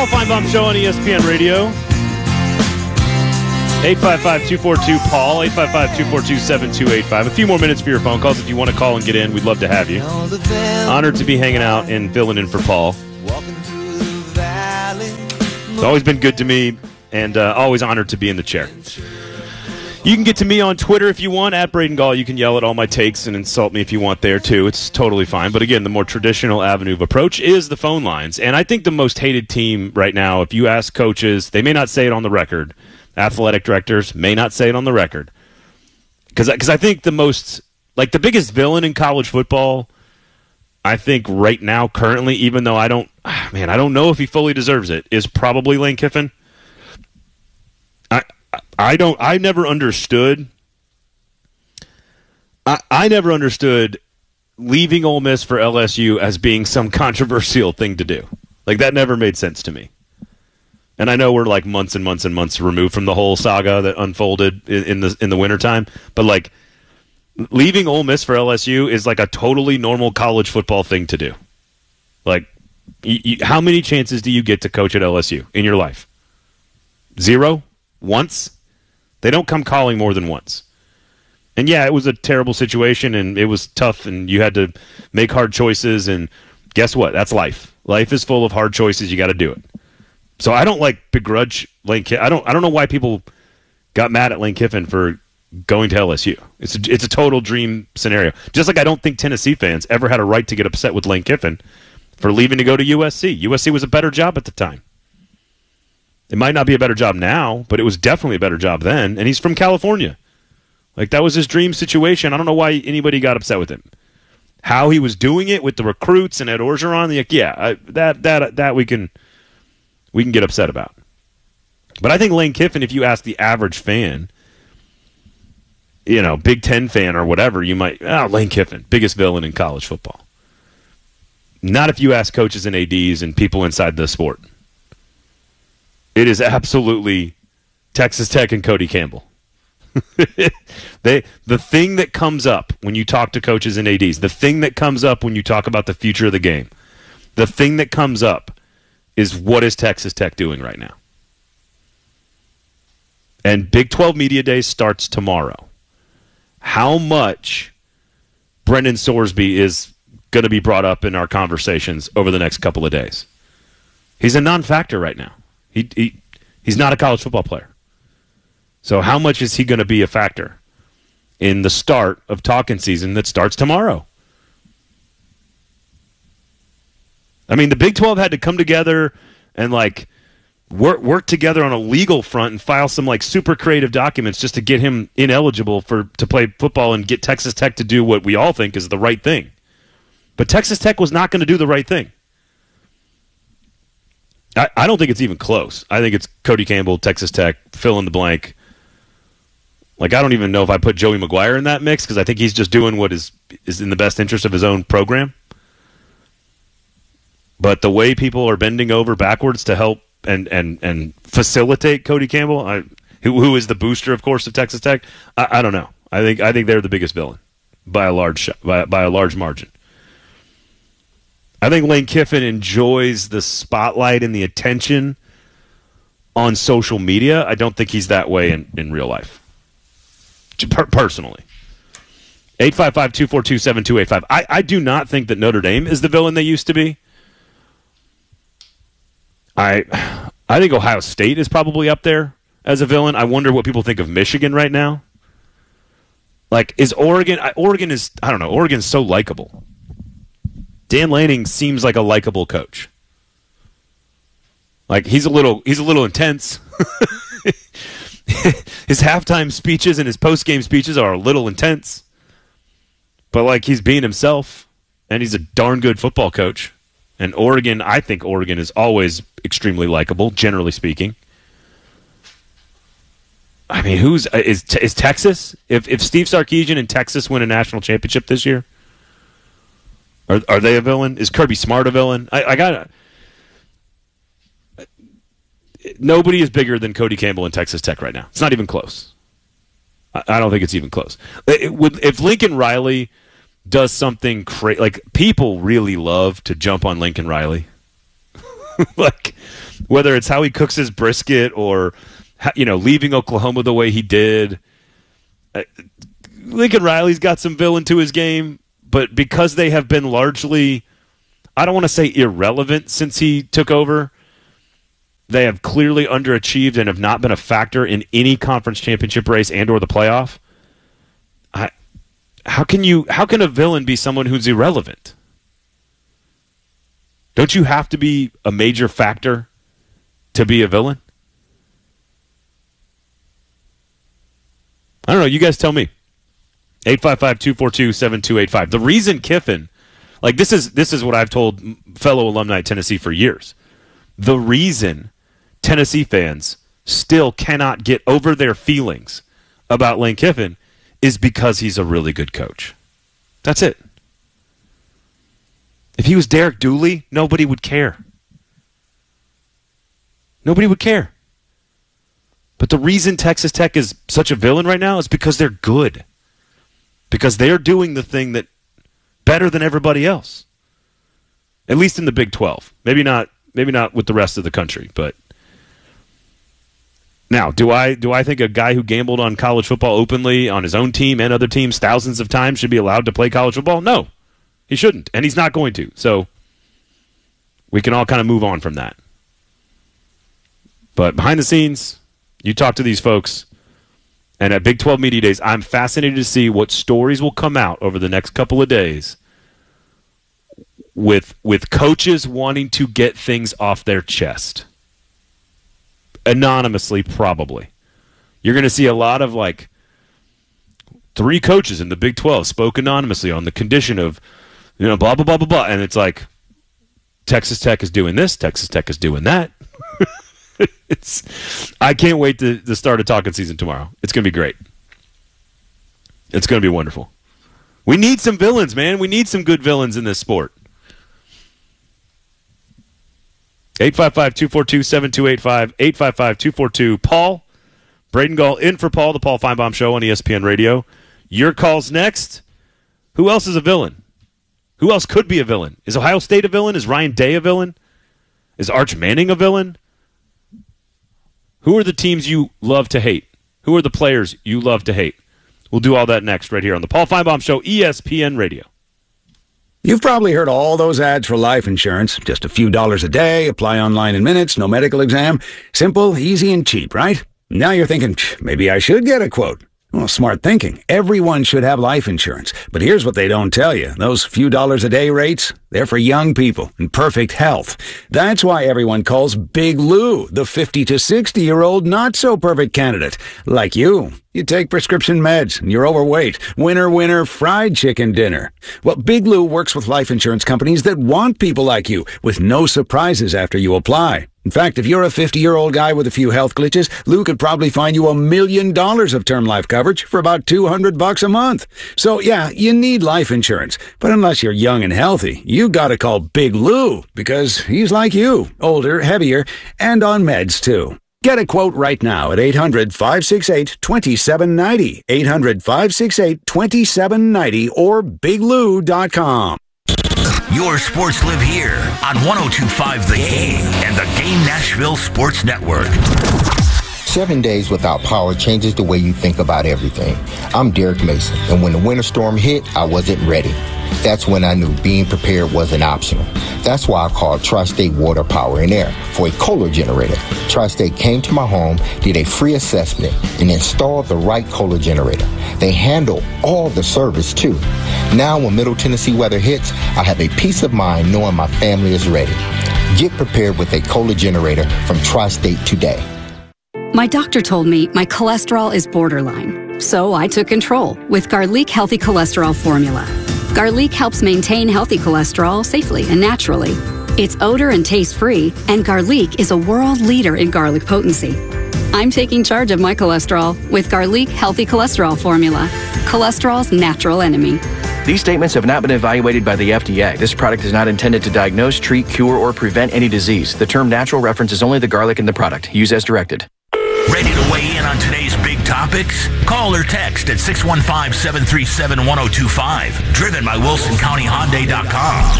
Paul Feinbaum Show on ESPN Radio. 855-242-PAUL, 855-242-7285. A few more minutes for your phone calls if you want to call and get in. We'd love to have you. Honored to be hanging out and filling in for Paul. It's always been good to me, and always honored to be in the chair. You can get to me on Twitter if you want, at Braden Gall. You can yell at all my takes and insult me if you want there, too. It's totally fine. But again, the more traditional avenue of approach is the phone lines. And I think the most hated team right now, if you ask coaches, they may not say it on the record. Athletic directors may not say it on the record. Because I think the biggest villain in college football, I think right now, currently, even though I don't know if he fully deserves it, is probably Lane Kiffin. I never understood leaving Ole Miss for LSU as being some controversial thing to do. Like, that never made sense to me. And I know we're like months and months and months removed from the whole saga that unfolded in the wintertime, but like leaving Ole Miss for LSU is like a totally normal college football thing to do. Like, how many chances do you get to coach at LSU in your life? 0? Once? They don't come calling more than once. And yeah, it was a terrible situation, and it was tough, and you had to make hard choices, and guess what? That's life. Life is full of hard choices. You got to do it. So I don't begrudge Lane Kiffin. I don't know why people got mad at Lane Kiffin for going to LSU. It's a total dream scenario. Just like I don't think Tennessee fans ever had a right to get upset with Lane Kiffin for leaving to go to USC. USC was a better job at the time. It might not be a better job now, but it was definitely a better job then, and he's from California. Like, that was his dream situation. I don't know why anybody got upset with him. How he was doing it with the recruits and Ed Orgeron, that we can get upset about. But I think Lane Kiffin, if you ask the average fan, Big Ten fan or whatever, you might, Lane Kiffin, biggest villain in college football. Not if you ask coaches and ADs and people inside the sport. It is absolutely Texas Tech and Cody Campbell. The thing that comes up when you talk to coaches and ADs, the thing that comes up when you talk about the future of the game, the thing that comes up is, what is Texas Tech doing right now? And Big 12 Media Day starts tomorrow. How much Brendan Sorsby is going to be brought up in our conversations over the next couple of days? He's a non-factor right now. He's not a college football player. So how much is he going to be a factor in the start of talking season that starts tomorrow? I mean, the Big 12 had to come together and work together on a legal front and file some super creative documents just to get him ineligible to play football and get Texas Tech to do what we all think is the right thing. But Texas Tech was not going to do the right thing. I don't think it's even close. I think it's Cody Campbell, Texas Tech, fill in the blank. I don't even know if I put Joey McGuire in that mix, because I think he's just doing what is in the best interest of his own program. But the way people are bending over backwards to help and facilitate Cody Campbell, who is the booster, of course, of Texas Tech, I don't know. I think they're the biggest villain by a large margin. I think Lane Kiffin enjoys the spotlight and the attention on social media. I don't think he's that way in real life. Personally. 855-242-7285. I do not think that Notre Dame is the villain they used to be. I think Ohio State is probably up there as a villain. I wonder what people think of Michigan right now. Is Oregon... Oregon's so likable. Dan Lanning seems like a likable coach. He's a little intense. His halftime speeches and his post-game speeches are a little intense. But he's being himself, and he's a darn good football coach. And I think Oregon is always extremely likable, generally speaking. I mean, is Texas? If Steve Sarkisian and Texas win a national championship this year, are they a villain? Is Kirby Smart a villain? Nobody is bigger than Cody Campbell and Texas Tech right now. It's not even close. I don't think it's even close. If Lincoln Riley does something crazy, people really love to jump on Lincoln Riley. Like, whether it's how he cooks his brisket or, leaving Oklahoma the way he did. Lincoln Riley's got some villain to his game, but because they have been largely, I don't want to say irrelevant since he took over, they have clearly underachieved and have not been a factor in any conference championship race and or the playoff. How can a villain be someone who's irrelevant? Don't you have to be a major factor to be a villain? I don't know. You guys tell me. 855-242-7285. The reason Kiffin, like this is what I've told fellow alumni at Tennessee for years. The reason Tennessee fans still cannot get over their feelings about Lane Kiffin is because he's a really good coach. That's it. If he was Derek Dooley, nobody would care. Nobody would care. But the reason Texas Tech is such a villain right now is because they're good. Because they're doing the thing that better than everybody else. At least in the Big 12. Maybe not with the rest of the country, but now, do I think a guy who gambled on college football openly on his own team and other teams thousands of times should be allowed to play college football? No, he shouldn't, and he's not going to. So we can all kind of move on from that. But behind the scenes, you talk to these folks, and at Big 12 Media Days, I'm fascinated to see what stories will come out over the next couple of days with coaches wanting to get things off their chest. Anonymously, probably. You're going to see a lot of, 3 coaches in the Big 12 spoke anonymously on the condition of, blah, blah, blah, blah, blah. And it's like, Texas Tech is doing this, Texas Tech is doing that. I can't wait to start a talking season tomorrow. It's going to be great. It's going to be wonderful. We need some villains, man. We need some good villains in this sport. 855-242-7285, 855-242-PAUL. Braden Gall in for Paul, the Paul Feinbaum Show on ESPN Radio. Your call's next. Who else is a villain? Who else could be a villain? Is Ohio State a villain? Is Ryan Day a villain? Is Arch Manning a villain? Who are the teams you love to hate? Who are the players you love to hate? We'll do all that next right here on the Paul Feinbaum Show, ESPN Radio. You've probably heard all those ads for life insurance. Just a few dollars a day, apply online in minutes, no medical exam. Simple, easy, and cheap, right? Now you're thinking, maybe I should get a quote. Well, smart thinking. Everyone should have life insurance. But here's what they don't tell you. Those few dollars a day rates, they're for young people in perfect health. That's why everyone calls Big Lou the 50 to 60-year-old not-so-perfect candidate. Like you. You take prescription meds, and you're overweight. Winner, winner, fried chicken dinner. Well, Big Lou works with life insurance companies that want people like you, with no surprises after you apply. In fact, if you're a 50-year-old guy with a few health glitches, Lou could probably find you $1 million of term life coverage for about $200 a month. So, yeah, you need life insurance. But unless you're young and healthy, you gotta call Big Lou, because he's like you, older, heavier, and on meds, too. Get a quote right now at 800-568-2790, 800-568-2790, or biglou.com. Your sports live here on 102.5 The Game and the Game Nashville Sports Network. 7 days without power changes the way you think about everything. I'm Derek Mason, and when the winter storm hit, I wasn't ready. That's when I knew being prepared wasn't optional. That's why I called Tri-State Water, Power, and Air for a Kohler generator. Tri-State came to my home, did a free assessment, and installed the right Kohler generator. They handle all the service, too. Now, when Middle Tennessee weather hits, I have a peace of mind knowing my family is ready. Get prepared with a Kohler generator from Tri-State today. My doctor told me my cholesterol is borderline, so I took control with Garlic Healthy Cholesterol Formula. Garlic helps maintain healthy cholesterol safely and naturally. It's odor and taste-free, and Garlic is a world leader in garlic potency. I'm taking charge of my cholesterol with Garlic Healthy Cholesterol Formula, cholesterol's natural enemy. These statements have not been evaluated by the FDA. This product is not intended to diagnose, treat, cure, or prevent any disease. The term natural references only the garlic in the product. Use as directed. Ready to weigh in on today's big topics? Call or text at 615-737-1025. Driven by WilsonCountyHyundai.com.